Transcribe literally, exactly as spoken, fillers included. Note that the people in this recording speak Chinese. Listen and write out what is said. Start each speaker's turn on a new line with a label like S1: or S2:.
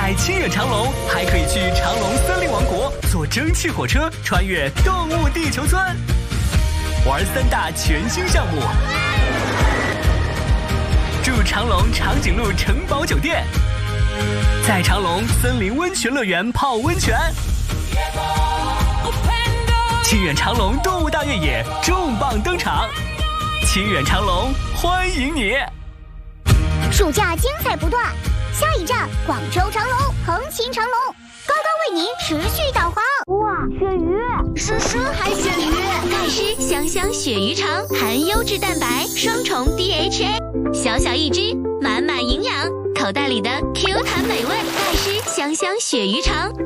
S1: 在清远长隆还可以去长隆森林王国坐蒸汽火车穿越动物地球村，玩三大全新项目，住长隆长颈鹿城堡酒店，在长隆森林温泉乐园泡温泉。清远长隆动物大越野重磅登场，清远长隆欢迎你！
S2: 暑假精彩不断，下一站广州长隆，横琴长隆，高高为您持续导航。哇，鳕鱼，是深海鳕鱼，
S3: 盖诗香香鳕鱼肠，含优质蛋白，双重 D H A， 小小一只，满满营养，口袋里的 Q 弹美味，盖诗香香鳕鱼肠。